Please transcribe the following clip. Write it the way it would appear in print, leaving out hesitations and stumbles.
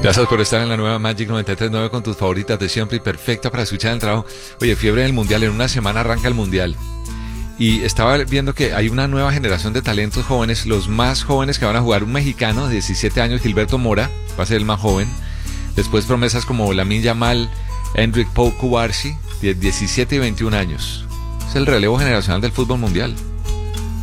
Gracias por estar en la nueva Magic 93.9 con tus favoritas de siempre y perfecta para escuchar el trabajo. Oye, fiebre del Mundial, en una semana arranca el Mundial. Y estaba viendo que hay una nueva generación de talentos jóvenes, los más jóvenes que van a jugar. Un mexicano de 17 años, Gilberto Mora, va a ser el más joven. Después promesas como Lamine Yamal, Enric Pau Cubarsí, de 17 y 21 años. Es el relevo generacional del fútbol mundial.